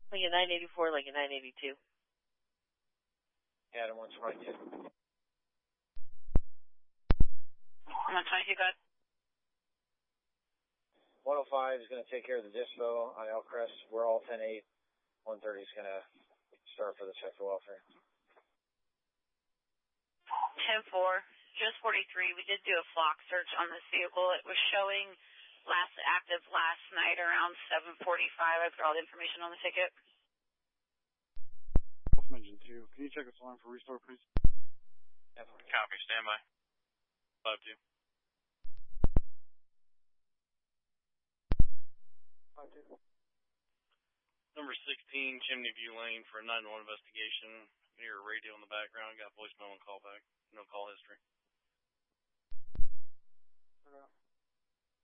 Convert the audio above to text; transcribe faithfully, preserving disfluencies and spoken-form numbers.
Lincoln nine eighty-four, Lincoln nine eighty-two. Adam one twenty-two. one twenty-two, go ahead. one oh five is going to take care of the dispo on Elk Crest. We're all ten eight. one thirty is going to start for the check for welfare. ten four, just forty-three. We did do a flock search on this vehicle. It was showing last active last night around seven forty-five. I put all the information on the ticket. Engine two. Can you check this line for restore, please? Copy. Stand by. five two. five two. Number sixteen, Chimney View Lane for a nine one investigation. Near a radio in the background. Got voicemail and callback. No call history. Okay.